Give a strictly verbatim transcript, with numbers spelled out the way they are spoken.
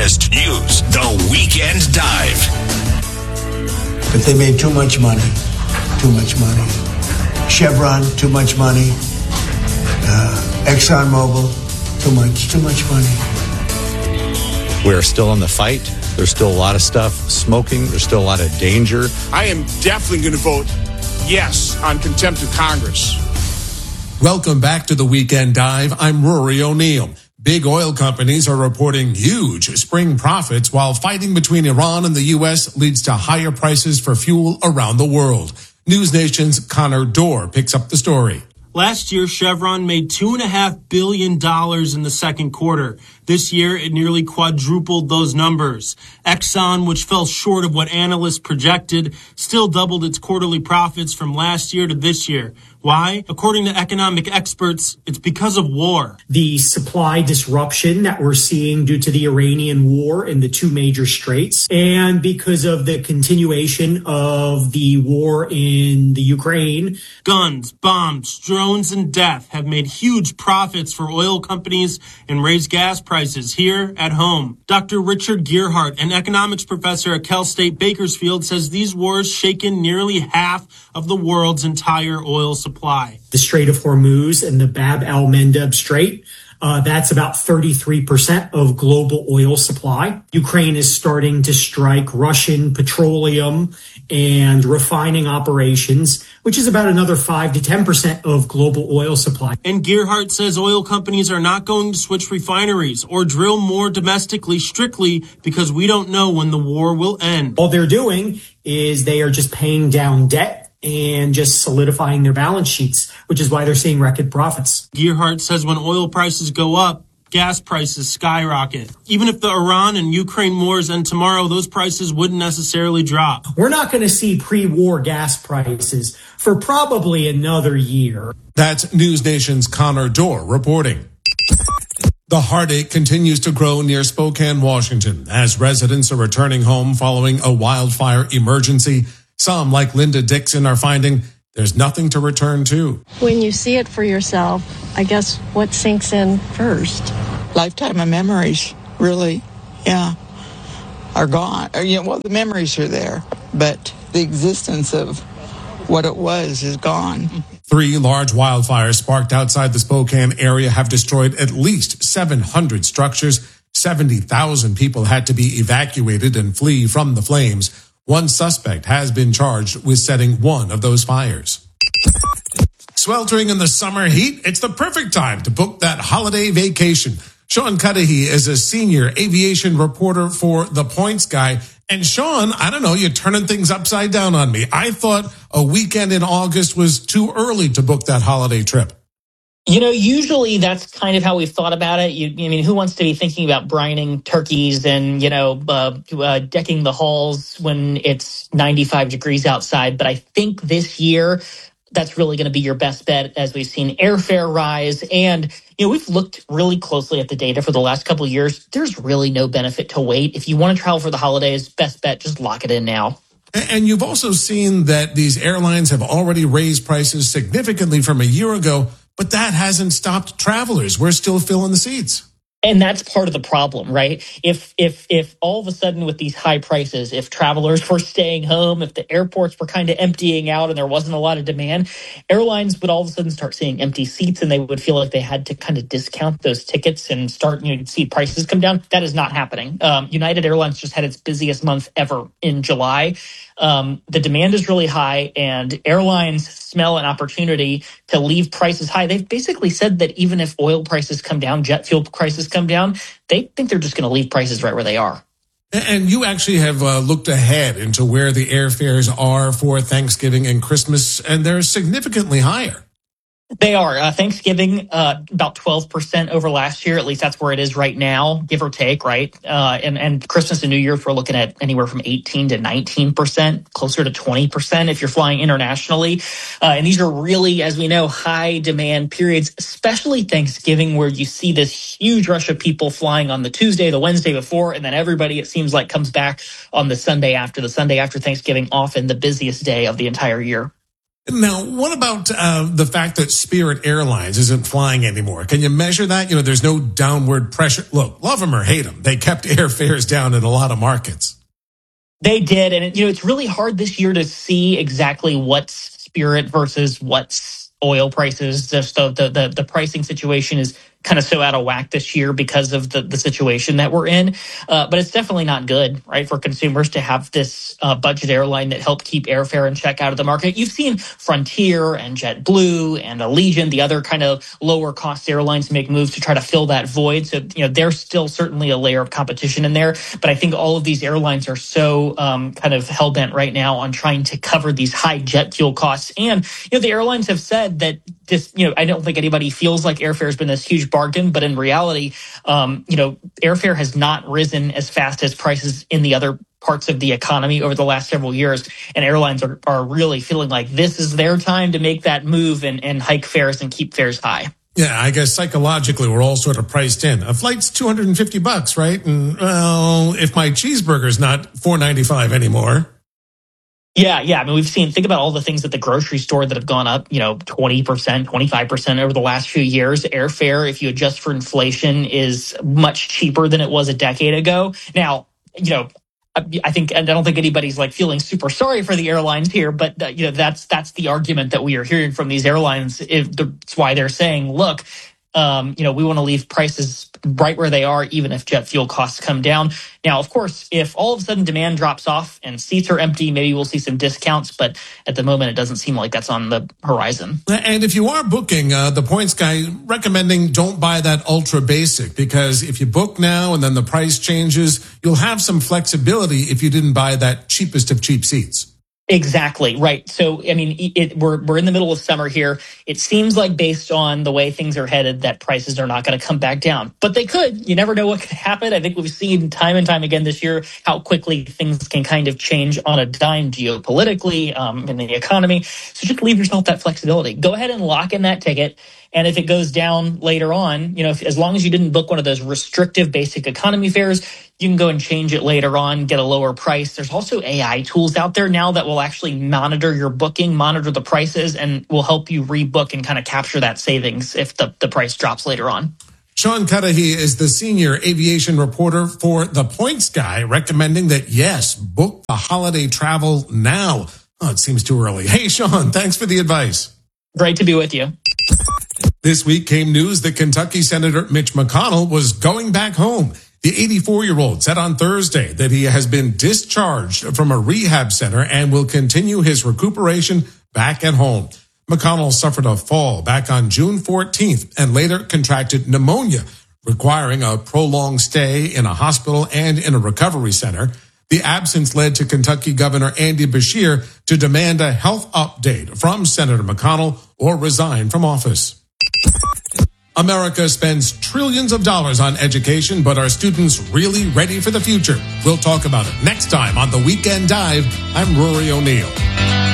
hottest news. The Weekend Dive. But they made too much money. Too much money. Chevron, too much money. Uh, ExxonMobil, too much, too much money. We're still in the fight. There's still a lot of stuff smoking. There's still a lot of danger. I am definitely going to vote yes on contempt of Congress. Welcome back to the Weekend Dive. I'm Rory O'Neill. Big oil companies are reporting huge spring profits while fighting between Iran and the U S leads to higher prices for fuel around the world. News Nation's Connor Dorr picks up the story. Last year, Chevron made two point five billion dollars in the second quarter. This year, it nearly quadrupled those numbers. Exxon, which fell short of what analysts projected, still doubled its quarterly profits from last year to this year. Why? According to economic experts, it's because of war. The supply disruption that we're seeing due to the Iranian war in the two major straits, and because of the continuation of the war in the Ukraine. Guns, bombs, drones, and death have made huge profits for oil companies and raised gas prices here at home. Doctor Richard Gearhart, an economics professor at Cal State Bakersfield, says these wars shaken nearly half of the world's entire oil supply. The Strait of Hormuz and the Bab el-Mandeb Strait, uh, that's about thirty-three percent of global oil supply. Ukraine is starting to strike Russian petroleum and refining operations, which is about another five to ten percent of global oil supply. And Gearhart says oil companies are not going to switch refineries or drill more domestically strictly because we don't know when the war will end. All they're doing is they are just paying down debt and just solidifying their balance sheets, which is why they're seeing record profits. Gearhart says when oil prices go up, gas prices skyrocket. Even if the Iran and Ukraine wars end tomorrow, those prices wouldn't necessarily drop. We're not going to see pre-war gas prices for probably another year. That's News Nation's Connor Dorr reporting. The heartache continues to grow near Spokane, Washington, as residents are returning home following a wildfire emergency. Some, like Linda Dixon, are finding there's nothing to return to. When you see it for yourself, I guess what sinks in first? Lifetime of memories, really, yeah, are gone. Or, you know, well, the memories are there, but the existence of what it was is gone. Three large wildfires sparked outside the Spokane area have destroyed at least seven hundred structures. seventy thousand people had to be evacuated and flee from the flames. One suspect has been charged with setting one of those fires. Sweltering in the summer heat, it's the perfect time to book that holiday vacation. Sean Cudahy is a senior aviation reporter for The Points Guy. And Sean, I don't know, you're turning things upside down on me. I thought a weekend in August was too early to book that holiday trip. You know, usually that's kind of how we've thought about it. You, I mean, who wants to be thinking about brining turkeys and, you know, uh, uh, decking the halls when it's ninety-five degrees outside? But I think this year that's really going to be your best bet, as we've seen airfare rise. And, you know, we've looked really closely at the data for the last couple of years. There's really no benefit to wait. If you want to travel for the holidays, best bet, just lock it in now. And you've also seen that these airlines have already raised prices significantly from a year ago. But that hasn't stopped travelers. We're still filling the seats. And that's part of the problem, right? If if if all of a sudden with these high prices, if travelers were staying home, if the airports were kind of emptying out and there wasn't a lot of demand, airlines would all of a sudden start seeing empty seats and they would feel like they had to kind of discount those tickets and start, you know, see prices come down. That is not happening. Um, United Airlines just had its busiest month ever in July. Um, the demand is really high and airlines smell an opportunity to leave prices high. They've basically said that even if oil prices come down, jet fuel prices come down, they think they're just going to leave prices right where they are. And you actually have uh, looked ahead into where the airfares are for Thanksgiving and Christmas, and they're significantly higher. They are. Uh, Thanksgiving, uh, about twelve percent over last year. At least that's where it is right now, give or take, right? Uh, and, and Christmas and New Year's, we're looking at anywhere from eighteen to nineteen percent, closer to twenty percent if you're flying internationally. Uh, and these are really, as we know, high demand periods, especially Thanksgiving, where you see this huge rush of people flying on the Tuesday, the Wednesday before, and then everybody, it seems like, comes back on the Sunday after. The Sunday after Thanksgiving, often the busiest day of the entire year. Now, what about uh, the fact that Spirit Airlines isn't flying anymore? Can you measure that? You know, there's no downward pressure. Look, love them or hate them, they kept airfares down in a lot of markets. They did. And, you know, it's really hard this year to see exactly what's Spirit versus what's oil prices. Just the, the, the, the pricing situation is kind of so out of whack this year because of the, the situation that we're in. Uh, but it's definitely not good, right, for consumers to have this uh, budget airline that helped keep airfare in check out of the market. You've seen Frontier and JetBlue and Allegiant, the other kind of lower cost airlines, make moves to try to fill that void. So, you know, there's still certainly a layer of competition in there. But I think all of these airlines are so um, kind of hell bent right now on trying to cover these high jet fuel costs. And, you know, the airlines have said that this, you know, I don't think anybody feels like airfare has been this huge bargain, but in reality, um, you know, airfare has not risen as fast as prices in the other parts of the economy over the last several years. And airlines are, are really feeling like this is their time to make that move and, and hike fares and keep fares high. Yeah, I guess psychologically we're all sort of priced in. A flight's two hundred fifty bucks, right? And well, if my cheeseburger's not four ninety-five anymore. Yeah, yeah. I mean, we've seen, think about all the things at the grocery store that have gone up, you know, twenty percent, twenty-five percent over the last few years. Airfare, if you adjust for inflation, is much cheaper than it was a decade ago. Now, you know, I think, and I don't think anybody's like feeling super sorry for the airlines here, but uh, you know, that's, that's the argument that we are hearing from these airlines. If that's why they're saying, look, Um, you know, we want to leave prices right where they are, even if jet fuel costs come down. Now, of course, if all of a sudden demand drops off and seats are empty, maybe we'll see some discounts. But at the moment, it doesn't seem like that's on the horizon. And if you are booking, uh, the Points Guy recommending don't buy that ultra basic, because if you book now and then the price changes, you'll have some flexibility if you didn't buy that cheapest of cheap seats. Exactly, right. So, I mean, it, we're we're in the middle of summer here. It seems like based on the way things are headed that prices are not going to come back down. But they could. You never know what could happen. I think we've seen time and time again this year how quickly things can kind of change on a dime geopolitically, um, in the economy. So just leave yourself that flexibility. Go ahead and lock in that ticket. And if it goes down later on, you know, if, as long as you didn't book one of those restrictive basic economy fares, you can go and change it later on, get a lower price. There's also A I tools out there now that will actually monitor your booking, monitor the prices, and will help you rebook and kind of capture that savings if the, the price drops later on. Sean Cudahy is the senior aviation reporter for The Points Guy, recommending that, yes, book the holiday travel now. Oh, it seems too early. Hey, Sean, thanks for the advice. Great to be with you. This week came news that Kentucky Senator Mitch McConnell was going back home. The eighty-four-year-old said on Thursday that he has been discharged from a rehab center and will continue his recuperation back at home. McConnell suffered a fall back on June fourteenth and later contracted pneumonia, requiring a prolonged stay in a hospital and in a recovery center. The absence led to Kentucky Governor Andy Beshear to demand a health update from Senator McConnell or resign from office. America spends trillions of dollars on education, but are students really ready for the future? We'll talk about it next time on The Weekend Dive. I'm Rory O'Neill.